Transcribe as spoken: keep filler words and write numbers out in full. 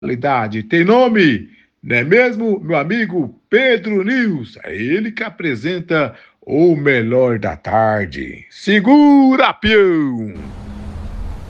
Qualidade tem nome, não é mesmo, meu amigo Pedro News? É ele que apresenta o melhor da tarde. Segura, peão!